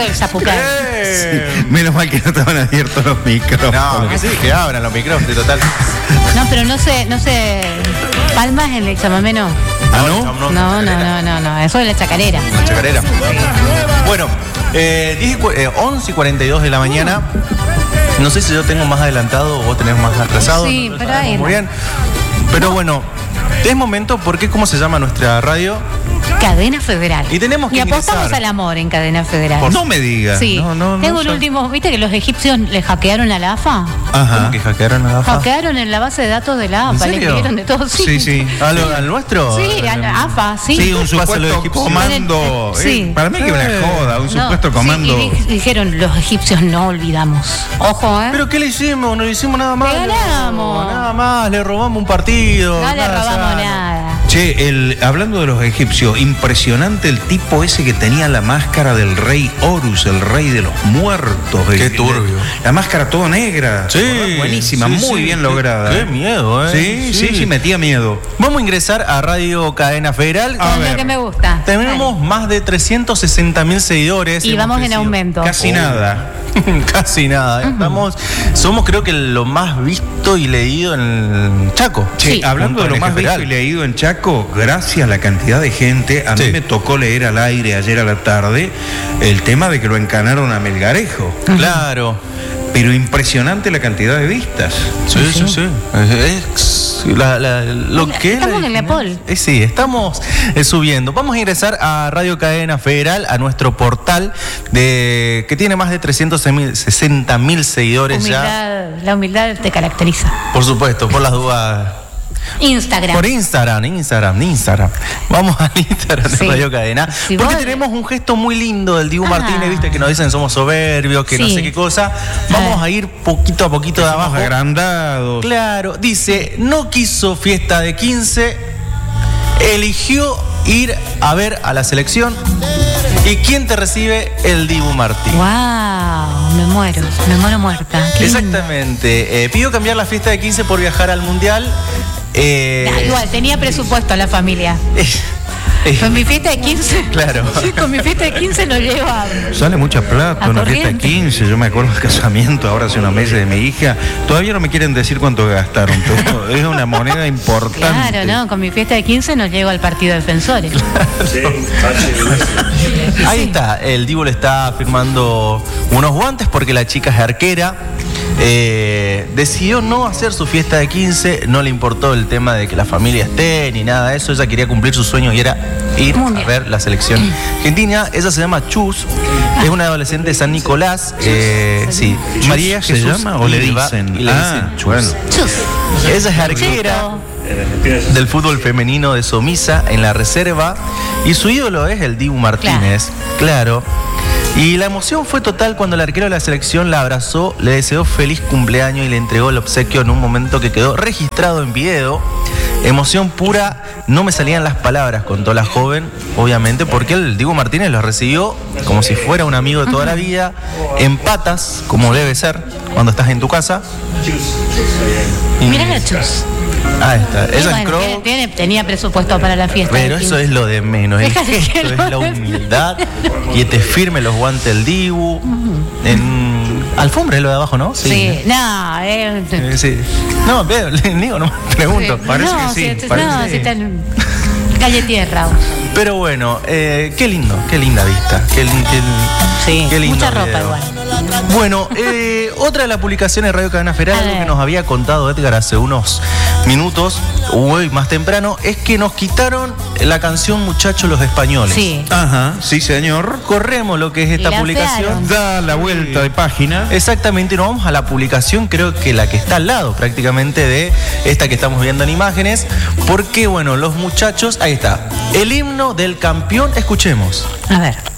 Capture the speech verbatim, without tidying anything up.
del zapucay. Sí, menos mal que no estaban abiertos los micrófonos. No, que sí, que abran los micrófonos, total. No, pero no sé, no sé. Palmas en el chamamé no. ¿Ah, no? No, no, no, no, no. Eso es la chacarera. La chacarera. Bueno, eh, diez y cu- eh, once y cuarenta y dos de la mañana. No sé si yo tengo más adelantado o vos tenés más atrasado. Sí, no lo pero sabemos ahí muy no. bien. Pero bueno, es momento porque ¿cómo se llama nuestra radio? Cadena Federal. Y tenemos que Y apostamos ingresar. al amor en Cadena Federal. No me digas. Sí. No, no, no Tengo el sé. último. ¿Viste que los egipcios le hackearon a la A F A? Ajá. ¿Cómo que hackearon la A F A? Hackearon en la base de datos de la ¿En A F A. Le serio? escribieron de todo. Sí, Sí, sí. ¿Al, al nuestro? Sí, a la A F A, sí. Sí, un Pásalo de supuesto egipcio. comando. Sí. eh, para mí que una Eh. joda, un No, supuesto sí, comando. y di- dijeron, los egipcios no olvidamos. Ojo, ¿eh? ¿Pero qué le hicimos? No le hicimos nada más. Le ganamos. Nada más, le robamos un partido. no le nada, robamos ya, nada. Che, el, hablando de los egipcios, impresionante el tipo ese que tenía la máscara del rey Horus, el rey de los muertos. Qué El- turbio. La máscara toda negra. Sí, buenísima, sí, muy sí. bien Qué- lograda. Qué ¿eh? miedo, ¿eh? Sí, sí, sí, metía miedo. Vamos a ingresar a Radio Cadena Federal. A Es ver. lo que me gusta. Tenemos más de trescientos sesenta mil seguidores. Y Hemos vamos en crecido. aumento. Casi Oh. nada. Casi nada. Estamos, somos creo que lo más visto y leído en el Chaco. Che, Sí. hablando de lo Punto más N G visto Federal. y leído en Chaco, gracias a la cantidad de gente, a Sí. mí me tocó leer al aire ayer a la tarde el tema de que lo encanaron a Melgarejo. Claro. Pero impresionante la cantidad de vistas. Sí, sí, sí. Es la- la- lo que es la- Estamos en la pol. Eh, sí, estamos eh, subiendo. Vamos a ingresar a Radio Cadena Federal, a nuestro portal de que tiene más de trescientos sesenta mil seguidores ya. Humildad, la humildad te caracteriza. Por supuesto, por las dudas. Instagram. Por Instagram, Instagram, Instagram. Vamos al Instagram Sí. de Radio Cadena. Si porque vos- tenemos un gesto muy lindo del Dibu Ah. Martínez, viste, que nos dicen somos soberbios, que no Sí. sé qué cosa. Vamos ver. a ir poquito a poquito de Somos abajo. agrandados. Claro, dice, no quiso fiesta de quince, eligió ir a ver a la selección. ¿Y quién te recibe? El Dibu Martínez. Wow, me muero, me muero muerta. Qué lindo. Exactamente. Eh, pidió cambiar la fiesta de quince por viajar al Mundial. Eh, Da igual, tenía presupuesto la familia. eh, Con mi fiesta de quince. Claro. Sí, con mi fiesta de quince lo llevo a. Sale mucha plata, A una fiesta de corriente. quince, yo me acuerdo del casamiento ahora hace unos meses de mi hija. Todavía no me quieren decir cuánto gastaron, pero es una moneda importante. Claro, ¿no? Con mi fiesta de quince nos llevo al partido de defensores. Ahí está, el Dibu le está firmando unos guantes porque la chica es arquera. Eh, decidió no hacer su fiesta de quince, no le importó el tema de que la familia esté ni nada de eso. Ella quería cumplir su sueño y era ir Mundial. a ver la selección argentina. Ella se llama Chus, es una adolescente de San Nicolás. Eh, sí, ¿Chus María se Jesús llama o le Silva, dicen? y le Ah, dicen Chus. bueno. Chus. Ella es arquera del fútbol femenino de Somisa en la reserva y su ídolo es el Dibu Martínez, claro. Y la emoción fue total cuando el arquero de la selección la abrazó, le deseó feliz cumpleaños y le entregó el obsequio en un momento que quedó registrado en video. Emoción pura, no me salían las palabras, contó la joven, obviamente, porque el Dibu Martínez lo recibió como si fuera un amigo de toda la vida, en patas, como debe ser cuando estás en tu casa. Y- Mirá la Chus. Ah, está. Y Ella bueno, entró, tiene, tiene- tenía presupuesto para la fiesta. pero de eso quince. es lo de menos. El Déjale que gesto lo es la de humildad. Y te firme los guantes del Dibu. En alfombra es lo de abajo, ¿no? Sí, no, eh, Eh, sí. No, veo, le digo, no me pregunto. sí. parece no, que sí, si- parece no, que si sí. está en calle tierra. Pero bueno, eh, qué lindo, qué linda vista. Qué, lin- qué, Sí, qué lindo mucha ropa video. igual. Bueno, eh, otra de las publicaciones de Radio Cadena Federal, A algo ver. que nos había contado Edgar hace unos minutos, hoy más temprano, es que nos quitaron la canción Muchachos los Españoles. Sí. Ajá, sí señor. Corremos lo que es esta la publicación. fearon. Da la vuelta de página. Exactamente, nos vamos a la publicación, creo que la que está al lado prácticamente de esta que estamos viendo en imágenes, porque bueno, los muchachos, ahí está, el himno del campeón, escuchemos. A ver.